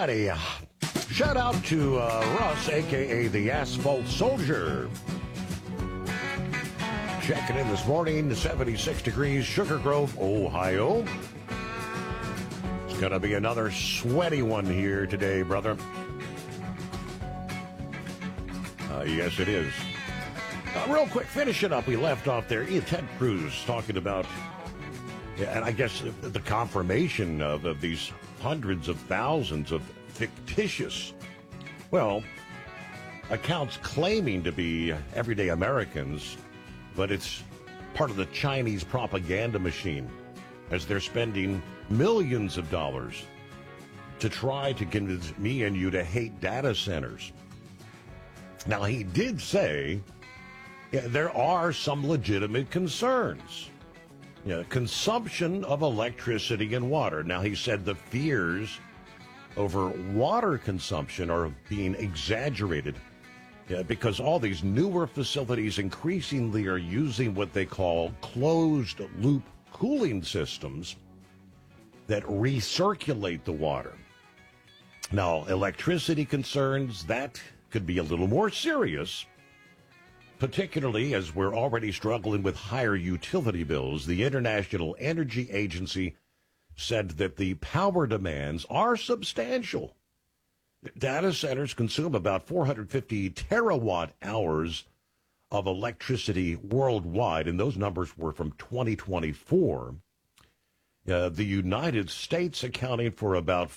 righty. Shout out to Russ, a.k.a. the Asphalt Soldier. Checking in this morning, 76 degrees, Sugar Grove, Ohio. It's going to be another sweaty one here today, brother. Yes, it is. Real quick, finishing up, we left off there. Ted Cruz talking about, and I guess the confirmation of these hundreds of thousands of fictitious, accounts claiming to be everyday Americans, but it's part of the Chinese propaganda machine as they're spending millions of dollars to try to convince me and you to hate data centers. Now, he did say there are some legitimate concerns. Consumption of electricity and water. Now, he said the fears over water consumption are being exaggerated because all these newer facilities increasingly are using what they call closed-loop cooling systems that recirculate the water. Now, electricity concerns, that could be a little more serious, particularly as we're already struggling with higher utility bills. The International Energy Agency said that the power demands are substantial. Data centers consume about 450 terawatt hours of electricity worldwide, and those numbers were from 2024. The United States accounting for about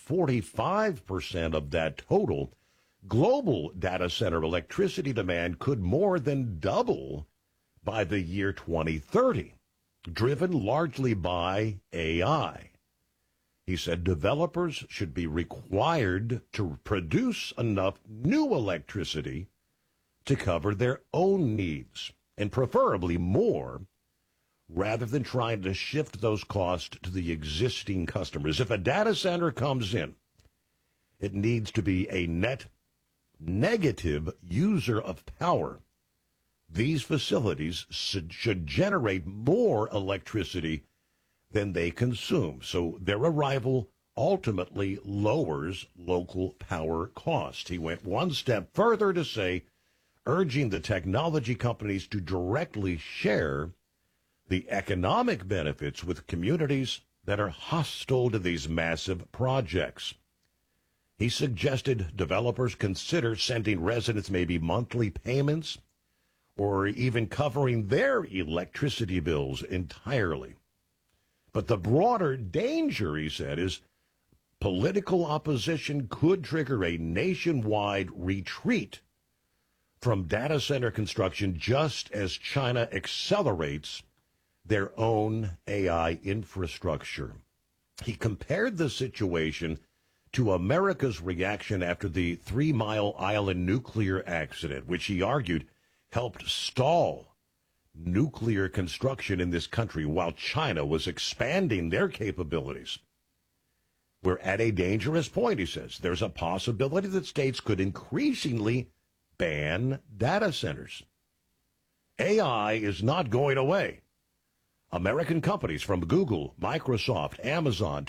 45% of that total. Global data center electricity demand could more than double by the year 2030, driven largely by AI. He said developers should be required to produce enough new electricity to cover their own needs, and preferably more, rather than trying to shift those costs to the existing customers. If a data center comes in, it needs to be a net negative user of power. These facilities should generate more electricity than they consume, so their arrival ultimately lowers local power costs. He went one step further to say, urging the technology companies to directly share the economic benefits with communities that are hostile to these massive projects. He suggested developers consider sending residents maybe monthly payments or even covering their electricity bills entirely. But the broader danger, he said, is political opposition could trigger a nationwide retreat from data center construction just as China accelerates their own AI infrastructure. He compared the situation to America's reaction after the 3 Mile Island nuclear accident, which he argued helped stall nuclear construction in this country while China was expanding their capabilities. We're at a dangerous point, he says. There's a possibility that states could increasingly ban data centers. AI is not going away. American companies from Google, Microsoft, Amazon,